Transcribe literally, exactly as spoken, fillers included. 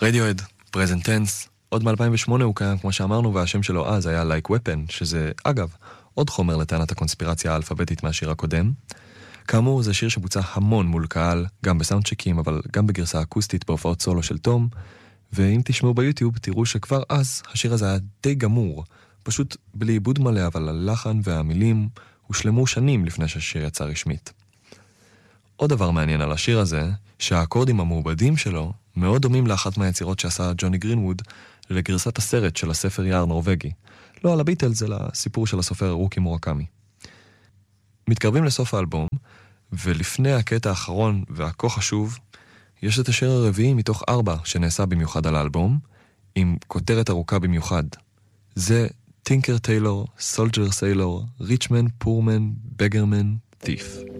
רדיואד, פרזנט טנס, עוד מ-אלפיים ושמונה הוא קיים כמו שאמרנו, והשם שלו אז היה Like Weapon, שזה אגב עוד חומר לטענת הקונספירציה האלפביתית מהשיר הקודם. כאמור זה שיר שבוצע המון מול קהל, גם בסאונד צ'קים אבל גם בגרסה אקוסטית בהופעות סולו של תום, ואם תשמעו ביוטיוב תראו שכבר אז השיר הזה היה די גמור, פשוט בלי עיבוד מלא, אבל הלחן והמילים הושלמו שנים לפני שהשיר יצא רשמית. עוד דבר מעניין על השיר הזה, שהאקורדים המעובדים שלו מאוד דומים לאחת מהיצירות שעשה ג'וני גרינווד לגרסת הסרט של הספר יער נורווגי. לא על הביטלס, אלא סיפור של הסופר רוקי מורקמי. מתקרבים לסוף האלבום, ולפני הקטע האחרון והכה חשוב, יש את השיר הרביעי מתוך ארבע שנעשה במיוחד על האלבום, עם כותרת ארוכה במיוחד. זה טינקר טיילור, סולג'ר סיילור, ריצ'מן, פורמן, בגרמן, תיף.